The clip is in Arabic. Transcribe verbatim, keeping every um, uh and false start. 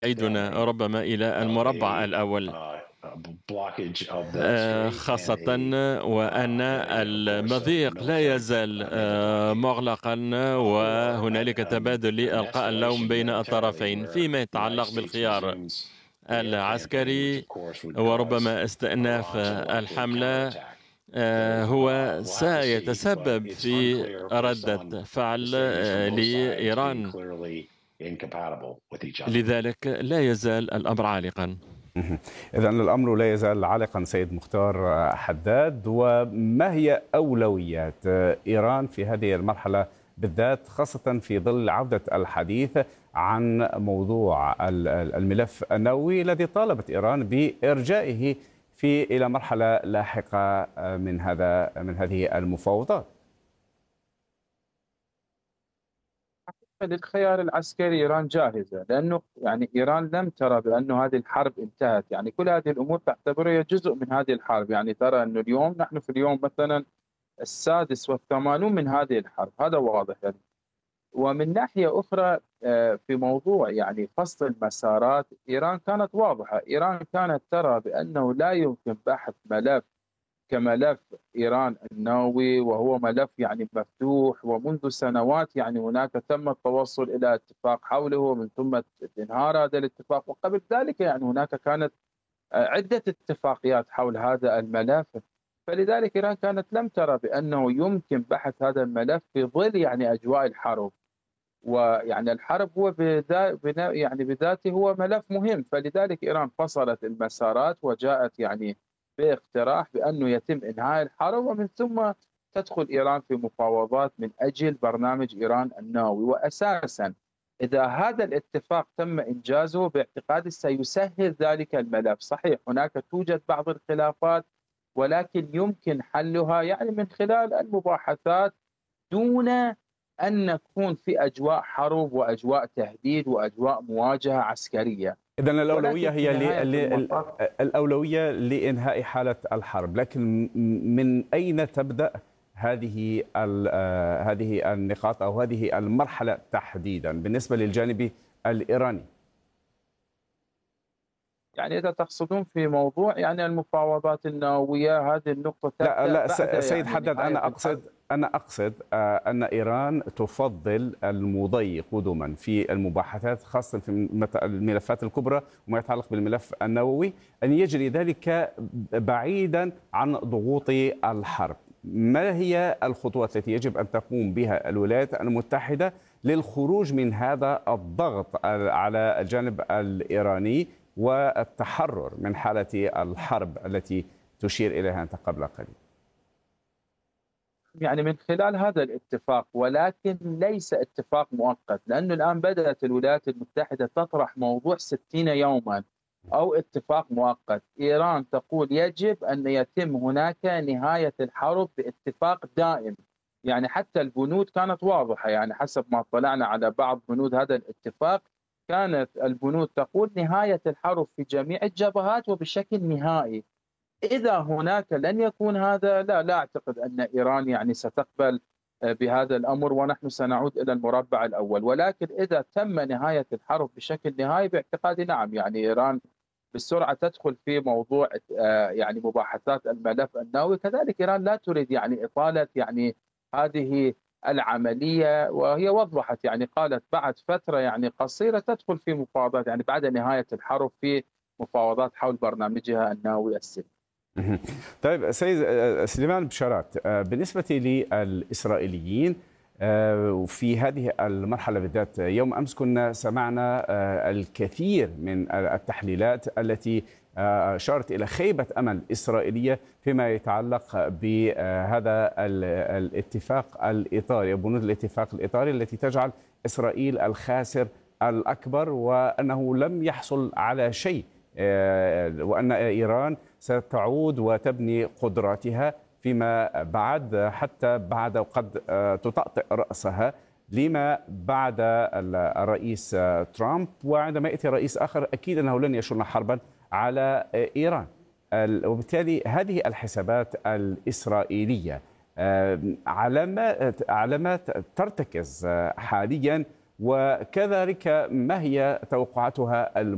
يعيدنا ربما إلى المربع الأول، آه، خاصة وأن المضيق لا يزال آه، مغلقا، وهنالك تبادل لإلقاء اللوم بين الطرفين فيما يتعلق بالخيار العسكري وربما استئناف الحملة. آه، هو سيتسبب في ردة فعل آه، لإيران، لذلك لا يزال الأمر عالقا. إذا الأمر لا يزال عالقا سيد مختار حداد. وما هي أولويات إيران في هذه المرحلة بالذات، خاصة في ظل عودة الحديث عن موضوع الملف النووي الذي طالبت إيران بإرجائه في إلى مرحلة لاحقة من هذا من هذه المفاوضات؟ للخيار العسكري إيران جاهزة، لأنه يعني إيران لم ترى بأن هذه الحرب انتهت. يعني كل هذه الأمور تعتبرها جزء من هذه الحرب. يعني ترى أنه اليوم نحن في اليوم مثلا السادس والثمانون من هذه الحرب، هذا واضح يعني. ومن ناحية أخرى آه، في موضوع يعني فصل المسارات، إيران كانت واضحة. إيران كانت ترى بأنه لا يمكن بحث ملف كملف إيران النووي، وهو ملف يعني مفتوح، ومنذ سنوات يعني هناك تم التوصل إلى اتفاق حوله، ومن ثم انهار هذا الاتفاق. وقبل ذلك يعني هناك كانت عدة اتفاقيات حول هذا الملف. فلذلك إيران كانت لم ترى بأنه يمكن بحث هذا الملف في ظل يعني أجواء الحرب. ويعني الحرب هو بذا يعني بذاته هو ملف مهم. فلذلك إيران فصلت المسارات وجاءت يعني باقتراح بأنه يتم إنهاء الحرب، ومن ثم تدخل إيران في مفاوضات من أجل برنامج إيران النووي. وأساسا إذا هذا الاتفاق تم إنجازه باعتقادي سيسهل ذلك الملف. صحيح هناك توجد بعض الخلافات، ولكن يمكن حلها يعني من خلال المباحثات، دون أن نكون في أجواء حرب وأجواء تهديد وأجواء مواجهة عسكرية. إذن الأولوية ولكن في هي نهاية ل... ل... المطاف الأولوية لإنهاء حالة الحرب، لكن من أين تبدأ هذه ال... هذه النقاط أو هذه المرحلة تحديدا بالنسبة للجانب الإيراني؟ يعني إذا تقصدون في موضوع يعني المفاوضات النووية، هذه النقطة لا تبدأ لا بعد سيد يعني حداد، نهاية أنا الحرب. أقصد أنا أقصد أن إيران تفضل المضي قدما في المباحثات، خاصة في الملفات الكبرى وما يتعلق بالملف النووي، أن يجري ذلك بعيدا عن ضغوط الحرب. ما هي الخطوات التي يجب أن تقوم بها الولايات المتحدة للخروج من هذا الضغط على الجانب الإيراني والتحرر من حالة الحرب التي تشير إليها أنت قبل قليل؟ يعني من خلال هذا الاتفاق، ولكن ليس اتفاق مؤقت، لأنه الآن بدأت الولايات المتحدة تطرح موضوع ستين يوما أو اتفاق مؤقت. إيران تقول يجب أن يتم هناك نهاية الحرب باتفاق دائم. يعني حتى البنود كانت واضحة، يعني حسب ما اطلعنا على بعض بنود هذا الاتفاق، كانت البنود تقول نهاية الحرب في جميع الجبهات وبشكل نهائي. إذا هناك لن يكون هذا، لا لا أعتقد أن إيران يعني ستقبل بهذا الأمر، ونحن سنعود إلى المربع الأول. ولكن إذا تم نهاية الحرب بشكل نهائي باعتقادي نعم، يعني إيران بالسرعة تدخل في موضوع يعني مباحثات الملف النووي. كذلك إيران لا تريد يعني إطالة يعني هذه العملية، وهي وضحت يعني قالت بعد فترة يعني قصيرة تدخل في مفاوضات، يعني بعد نهاية الحرب في مفاوضات حول برنامجها النووي السلمي. طيب سيد سليمان بشارات، بالنسبة للإسرائيليين في هذه المرحلة بالذات، يوم أمس كنا سمعنا الكثير من التحليلات التي أشارت إلى خيبة أمل إسرائيلية فيما يتعلق بهذا الاتفاق الإطاري، بنود الاتفاق الإطاري التي تجعل إسرائيل الخاسر الأكبر، وأنه لم يحصل على شيء، وأن إيران ستعود وتبني قدراتها فيما بعد، حتى بعد وقد تطأطئ رأسها لما بعد الرئيس ترامب. وعندما يأتي رئيس آخر أكيد أنه لن يشن حربا على إيران. وبالتالي هذه الحسابات الإسرائيلية علامات علامات ترتكز حاليا، وكذلك ما هي توقعاتها